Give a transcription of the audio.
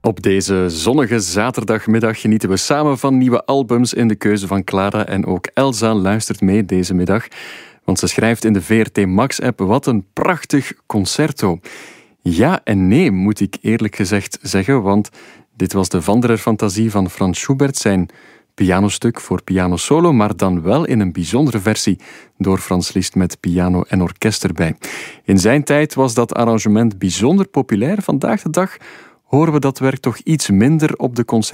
Op deze zonnige zaterdagmiddag genieten we samen van nieuwe albums in de keuze van Clara. En ook Elsa luistert mee deze middag. Want ze schrijft in de VRT Max-app: wat een prachtig concerto. Ja en nee, moet ik eerlijk gezegd zeggen. Want dit was de Wanderer-fantasie van Franz Schubert. Zijn pianostuk voor piano solo, maar dan wel in een bijzondere versie door Franz Liszt met piano en orkest erbij. In zijn tijd was dat arrangement bijzonder populair. Vandaag de dag horen we dat werk toch iets minder op de concerten